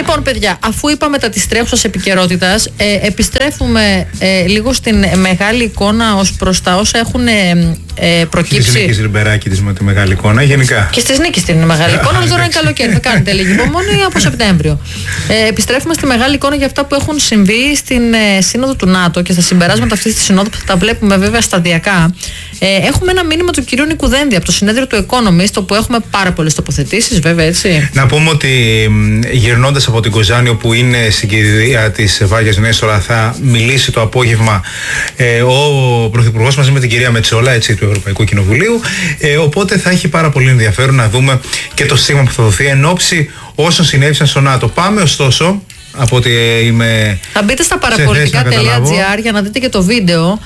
Λοιπόν, παιδιά, αφού είπαμε τα της τρέχουσας επικαιρότητας, επιστρέφουμε λίγο στην μεγάλη εικόνα ως προς τα όσα έχουν προκύψει. Στις νίκες Ριμπεράκη της με τη μεγάλη εικόνα, γενικά. Και στις νίκες την μεγάλη εικόνα, αλλά τώρα είναι καλοκαίρι. Θα κάνετε λίγη υπομονή από Σεπτέμβριο. Επιστρέφουμε στη μεγάλη εικόνα για αυτά που έχουν συμβεί στην Σύνοδο του ΝΑΤΟ και στα συμπεράσματα αυτής της Συνόδου που θα τα βλέπουμε βέβαια σταδιακά. Έχουμε ένα μήνυμα του κυρίου Νικουδένδη από το συνέδριο του Economist, όπου έχουμε πάρα πολλές τοποθετήσεις, βέβαια, έτσι. Να πούμε ότι γυρνώντας από την Κοζάνη, όπου είναι στην κηδεία της Βάγιας Νέστορα, θα μιλήσει το απόγευμα ο Πρωθυπουργός μαζί με την κυρία Μετσόλα, έτσι, του Ευρωπαϊκού Κοινοβουλίου. Οπότε θα έχει πάρα πολύ ενδιαφέρον να δούμε και το στίγμα που θα δοθεί εν ώψη όσων συνέβησαν στο ΝΑΤΟ. Πάμε ωστόσο, από ότι είμαι. Θα μπείτε στα παραπολιτικά.gr για να δείτε και το βίντεο.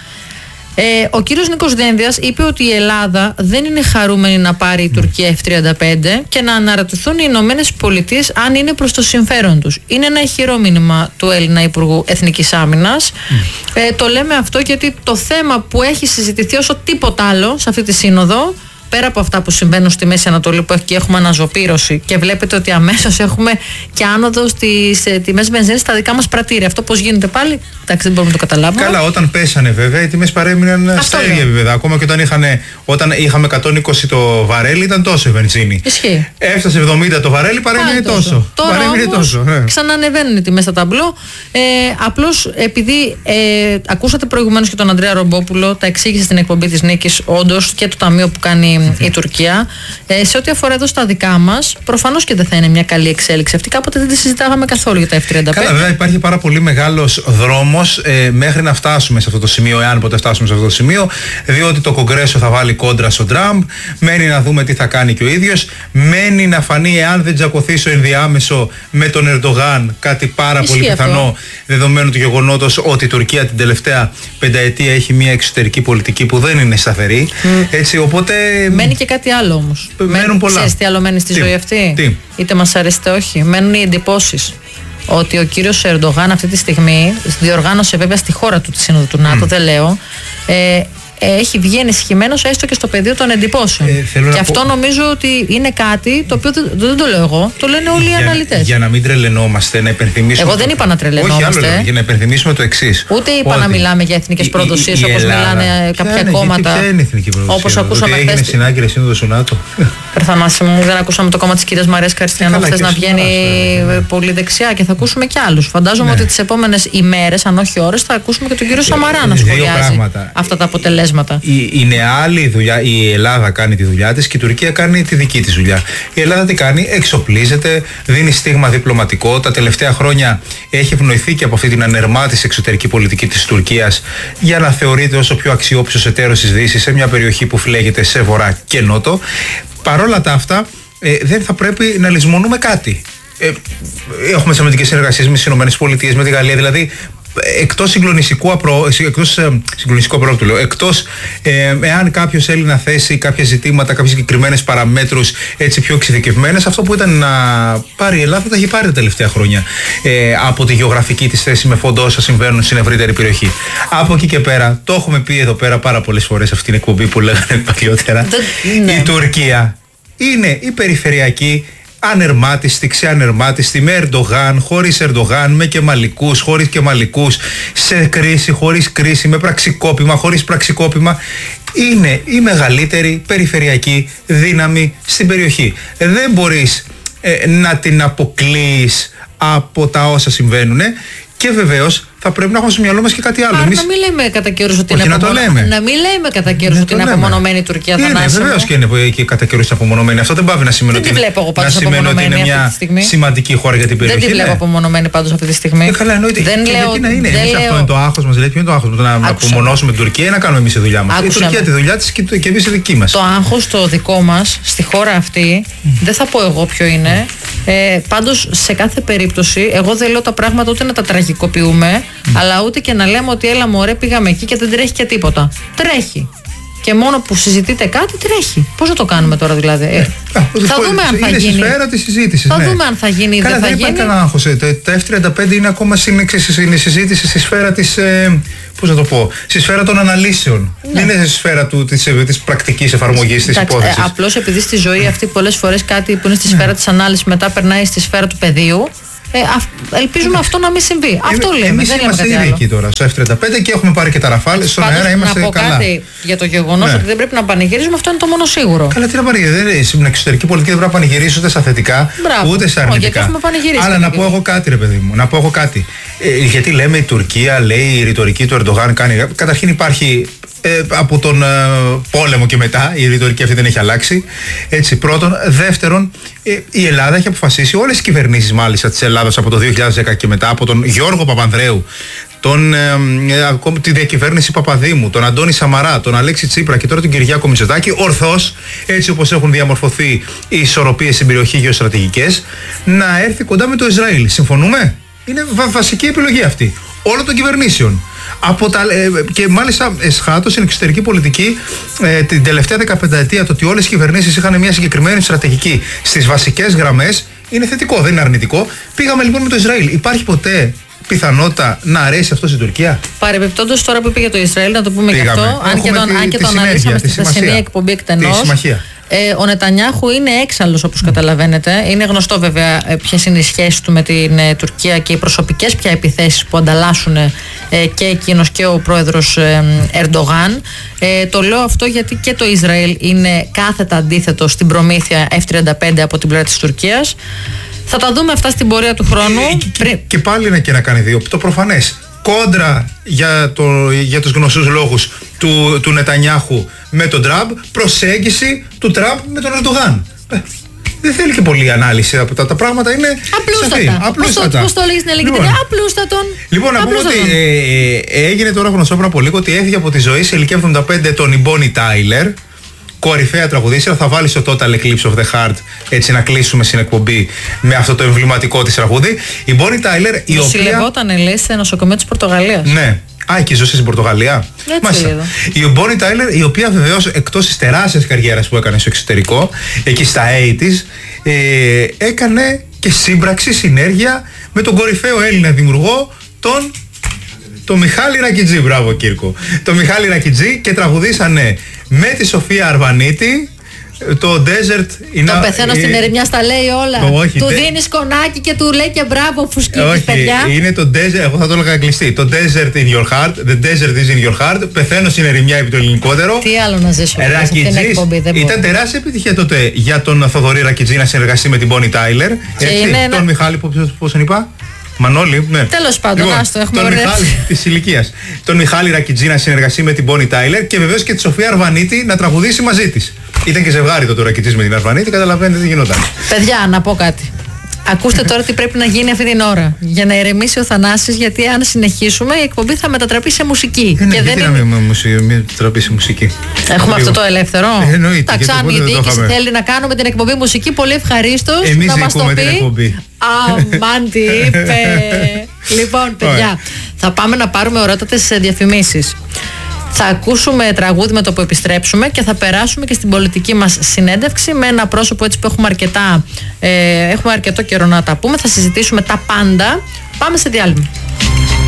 Ο κύριος Νίκος Δένδιας είπε ότι η Ελλάδα δεν είναι χαρούμενη να πάρει η Τουρκία F-35 και να αναρωτηθούν οι Ηνωμένες Πολιτείες αν είναι προς το συμφέρον τους. Είναι ένα ηχηρό μήνυμα του Έλληνα Υπουργού Εθνικής Άμυνας. Το λέμε αυτό γιατί το θέμα που έχει συζητηθεί όσο τίποτα άλλο σε αυτή τη σύνοδο, πέρα από αυτά που συμβαίνουν στη Μέση Ανατολή που και έχουμε αναζωπήρωση και βλέπετε ότι αμέσως έχουμε και άνοδο στις τιμές βενζίνης στα δικά μας πρατήρια. Αυτό πώς γίνεται πάλι, εντάξει, δεν μπορούμε να το καταλάβουμε. Καλά, όταν πέσανε βέβαια οι τιμές παρέμειναν στα ίδια επίπεδα. Ακόμα και όταν είχαμε 120 το βαρέλι ήταν τόσο η βενζίνη. Ισχύει. Έφτασε 70 το βαρέλι, παρέμεινε τόσο. Τώρα όμως ξανανεβαίνουν οι τιμές στα ταμπλό. Απλώς επειδή ακούσατε προηγουμένως και τον Ανδρέα Ρομπόπουλο, τα εξήγησε στην εκπομπή της Νίκης, όντως και το ταμείο που κάνει η Τουρκία. Σε ό,τι αφορά εδώ στα δικά μας, προφανώς και δεν θα είναι μια καλή εξέλιξη αυτή. Κάποτε δεν τη συζητάγαμε καθόλου για τα F-35. Καλά, βέβαια υπάρχει πάρα πολύ μεγάλος δρόμος μέχρι να φτάσουμε σε αυτό το σημείο, εάν ποτέ φτάσουμε σε αυτό το σημείο, διότι το Κογκρέσο θα βάλει κόντρα στον Τραμπ. Μένει να δούμε τι θα κάνει και ο ίδιος. Μένει να φανεί, εάν δεν τζακωθεί στο ενδιάμεσο με τον Ερντογάν, κάτι πάρα πολύ πιθανό, δεδομένου του γεγονότος ότι η Τουρκία την τελευταία πενταετία έχει μια εξωτερική πολιτική που δεν είναι σταθερή. Έτσι, οπότε. Μένει και κάτι άλλο όμως. Μένουν πολλά. Ξέρεις τι άλλο μένει στη ζωή αυτή? Τι? Είτε μας αρέσει είτε όχι. Μένουν οι εντυπώσεις ότι ο κύριος Ερντογάν αυτή τη στιγμή διοργάνωσε βέβαια στη χώρα του τη Σύνοδο του ΝΑΤΟ, δεν λέω, έχει βγει ενισχυμένος έστω και στο πεδίο των εντυπώσεων. Και αυτό νομίζω ότι είναι κάτι το οποίο δεν το λέω εγώ, το λένε όλοι οι αναλυτές. Για να μην τρελαινόμαστε, να υπενθυμίσουμε. Εγώ δεν είπα να τρελαινόμαστε. Όχι, άλλο, για να υπενθυμίσουμε το εξής. Ούτε είπα να μιλάμε για εθνικές προδοσίες όπως μιλάνε κάποια κόμματα. Ποια είναι η εθνική προδοσία? Όπως ακούσαμε χθες. Έγινε στην άγκυρα σύνοδος του ΝΑΤΟ. Περθανάση μου, δεν ακούσαμε το κόμμα της κυρίας Μαρίας Καριστιανού χθες να βγαίνει πολύ δεξιά και θα ακούσουμε και άλλους. Φαντάζομαι ότι τις επόμενες ημέρες, αν όχι ώρες, θα ακούσουμε και τον κύριο Σαμαρά να σχολιάζει αυτά τα αποτελέσματα. Είναι άλλη δουλειά. Η Ελλάδα κάνει τη δουλειά της και η Τουρκία κάνει τη δική της δουλειά. Η Ελλάδα τι κάνει? Εξοπλίζεται, δίνει στίγμα διπλωματικό. Τα τελευταία χρόνια έχει ευνοηθεί και από αυτή την ανερμάτιση εξωτερική πολιτική της Τουρκίας για να θεωρείται όσο πιο αξιόπιστος εταίρος της Δύσης σε μια περιοχή που φλέγεται σε βορρά και νότο. Παρόλα τα αυτά, δεν θα πρέπει να λησμονούμε κάτι. Έχουμε σημαντικές συνεργασίες με τις ΗΠΑ, με τη Γαλλία, δηλαδή. Εκτός συγκλονιστικού απρόπτου λέω, εάν κάποιος θέλει να θέσει κάποια ζητήματα, κάποιες συγκεκριμένες παραμέτρους έτσι πιο εξειδικευμένες, αυτό που ήταν να πάρει η Ελλάδα τα έχει πάρει τα τελευταία χρόνια από τη γεωγραφική της θέση με φόντο όσα συμβαίνουν στην ευρύτερη περιοχή. Από εκεί και πέρα, το έχουμε πει εδώ πέρα πάρα πολλές φορές αυτήν την εκπομπή που λέγανε παλιότερα, η Τουρκία είναι η περιφερειακή ανερμάτιστη, ξεανερμάτιστη, με Ερντογάν, χωρίς Ερντογάν, με κεμαλικούς, χωρίς κεμαλικούς, σε κρίση, χωρίς κρίση, με πραξικόπημα, χωρίς πραξικόπημα. Είναι η μεγαλύτερη περιφερειακή δύναμη στην περιοχή. Δεν μπορείς να την αποκλείεις από τα όσα συμβαίνουν και βεβαίως θα πρέπει να έχουμε στο μυαλό μας και κάτι άλλο. Άρα να μην λέμε κατά καιρούς ότι είναι απομονωμένη η Τουρκία. Είναι βεβαίως και είναι και κατά καιρούς απομονωμένη. Αυτό δεν πάβει να σημαίνει ότι είναι μια σημαντική χώρα για την περιοχή. Δεν τη βλέπω απομονωμένη πάντως αυτή τη στιγμή. Καλά, εννοείται. Γιατί να είναι. Εμείς αυτό είναι το άγχος μας. Ποιο είναι το άγχος μας? Να απομονώσουμε την Τουρκία ή να κάνουμε εμείς τη δουλειά μας? Η Τουρκία τη δουλειά της και εμείς τη δική μας. Το άγχος το δικό μας στη χώρα αυτή, δεν θα πω εγώ ποιο είναι. Πάντως σε κάθε περίπτωση, εγώ δεν λέω τα πράγματα ούτε να τα τραγικοποιούμε, αλλά ούτε και να λέμε ότι έλα μωρέ πήγαμε εκεί και δεν τρέχει και τίποτα. Τρέχει. Και μόνο που συζητείτε κάτι τρέχει. Πώς θα το κάνουμε τώρα δηλαδή? Θα δούμε αν θα γίνει. Είναι στη σφαίρα της συζήτησης. Θα δούμε αν θα γίνει ή δεν θα γίνει. Δεν υπάρχει κανένα άγχος. Τα F-35 είναι ακόμα στην συζήτηση στη σφαίρα της. Πώς να το πω, στη σφαίρα των αναλύσεων. Δεν είναι στη σφαίρα της πρακτικής εφαρμογής της υπόθεσης. Απλώς επειδή στη ζωή αυτή πολλές φορές κάτι που είναι στη σφαίρα της ανάλυσης μετά περνάει στη σφαίρα του πεδίου. Ελπίζουμε αυτό να μην συμβεί. Αυτό λέμε. Εμείς είμαστε ήδη εκεί τώρα, στο F-35 και έχουμε πάρει και τα Ραφάλ. Στον αέρα είμαστε καλά. Να πω κάτι για το γεγονός ότι δεν πρέπει να πανηγυρίζουμε, αυτό είναι το μόνο σίγουρο. Καλά, τι να πανηγυρίζουμε. Στην εξωτερική πολιτική δεν πρέπει να πανηγυρίσει ούτε στα θετικά ούτε στα αρνητικά. Αλλά να πω εγώ κάτι, ρε παιδί μου. Να πω εγώ κάτι. Γιατί λέμε η Τουρκία, λέει η ρητορική του Ερντογάν κάνει. Καταρχήν υπάρχει. Από τον πόλεμο και μετά, η ρητορική αυτή δεν έχει αλλάξει. Έτσι, πρώτον. Δεύτερον, η Ελλάδα έχει αποφασίσει, όλες οι κυβερνήσεις μάλιστα της Ελλάδας από το 2010 και μετά, από τον Γιώργο Παπανδρέου, τη διακυβέρνηση Παπαδήμου, τον Αντώνη Σαμαρά, τον Αλέξη Τσίπρα και τώρα τον Κυριάκο Μητσοτάκη, ορθώς, έτσι όπως έχουν διαμορφωθεί οι ισορροπίες στην περιοχή γεωστρατηγικές, να έρθει κοντά με το Ισραήλ. Συμφωνούμε? Είναι βασική επιλογή αυτή όλων των κυβερνήσεων. Και μάλιστα εσχάτως στην εξωτερική πολιτική την τελευταία 15 ετία, το ότι όλες οι κυβερνήσεις είχαν μια συγκεκριμένη στρατηγική στις βασικές γραμμές είναι θετικό, δεν είναι αρνητικό. Πήγαμε λοιπόν με το Ισραήλ. Υπάρχει ποτέ πιθανότητα να αρέσει αυτό στην Τουρκία? Παρεμπιπτόντως, τώρα που πήγε το Ισραήλ, να το πούμε και αυτό, αν και το αναλύσαμε στη χθεσινή εκπομπή εκτενώς. Ο Νετανιάχου είναι έξαλλος, όπως καταλαβαίνετε. Είναι γνωστό βέβαια ποιες είναι οι σχέσεις του με την Τουρκία και οι προσωπικές πια επιθέσεις που ανταλλάσσουν και εκείνος και ο πρόεδρος Ερντογάν. Το λέω αυτό γιατί και το Ισραήλ είναι κάθετα αντίθετο στην προμήθεια F-35 από την πλευρά της Τουρκίας. Θα τα δούμε αυτά στην πορεία του χρόνου. Και πάλι είναι και να κάνει δύο. Το προφανές. Κόντρα για τους γνωστούς λόγους του Νετανιάχου με τον Τραμπ, προσέγγιση του Τραμπ με τον Ερντογάν. Δεν θέλει και πολλή ανάλυση από τα πράγματα, είναι απλούστατα. Πώς το έλεγες στην ελληνική ταινία? Απλούστατον. Λοιπόν, να πούμε ότι έγινε τώρα γνωστό πριν από λίγο ότι έφυγε από τη ζωή σε ηλικία 75 ετών η Bonnie Tyler, κορυφαία τραγουδίστρια. Θα βάλει στο Total Eclipse of the Heart, έτσι να κλείσουμε στην εκπομπή με αυτό το εμβληματικό της τραγούδι. Η Bonnie Tyler, η οποία συλλεγόταν, λέει, σε νοσοκομείο της Πορτογαλίας. Ναι. Και ζούσε στην Πορτογαλία. Η Bonnie Tyler, η οποία βεβαίως εκτός της τεράστιας καριέρας που έκανε στο εξωτερικό, εκεί στα 80's, έκανε και σύμπραξη, συνέργεια με τον κορυφαίο Έλληνα δημιουργό, τον Μιχάλη Ρακιτζή. Μπράβο, Κύρκο. Τον Μιχάλη Ρακιτζή, και τραγουδήσανε με τη Σοφία Αρβανίτη το Desert. Το πεθαίνω στην ερημιά, στα λέει όλα. Του δίνει κονάκι και του λέει και μπράβο φουσκίτης, παιδιά. Είναι το Desert, εγώ θα το έλεγα κλειστή. Το Desert in your heart. The desert is in your heart. Πεθαίνω στην ερημιά, επί το ελληνικότερο. Τι άλλο να ζήσω. Ήταν τεράστια επιτυχία τότε για τον Θοδωρή Ρακιτζή να συνεργαστεί με την Bonnie Tyler. Τον Μιχάλη, πώς τον είπα? Μανώλη, ναι. Τέλος πάντων, άστο, έχουμε τον Μιχάλη της ηλικίας. Τον Μιχάλη Ρακιτζή να συνεργαστεί με την Bonnie Tyler και βεβαίως και τη Σοφία Αρβανίτη να τραγουδήσει μαζί της. Ήταν και ζευγάρι το Ρακιτζής με την Αρβανίτη, καταλαβαίνετε τι γινόταν. Παιδιά, να πω κάτι. Ακούστε τώρα τι πρέπει να γίνει αυτή την ώρα για να ηρεμήσει ο Θανάσης, γιατί αν συνεχίσουμε η εκπομπή θα μετατραπεί σε μουσική. Και γιατί να μην μετατραπεί σε μουσική? Έχουμε αυτό το ελεύθερο. Εννοείται. Αν η διοίκηση θέλει να κάνουμε την εκπομπή μουσική, πολύ ευχαρίστως να μας το πει. Αμάν τι είπε. Λοιπόν, παιδιά, θα πάμε να πάρουμε ωραίτατες διαφημίσεις. Θα ακούσουμε τραγούδι με το που επιστρέψουμε και θα περάσουμε και στην πολιτική μας συνέντευξη με ένα πρόσωπο έτσι που έχουμε αρκετό καιρό να τα πούμε. Θα συζητήσουμε τα πάντα. Πάμε σε διάλειμμα.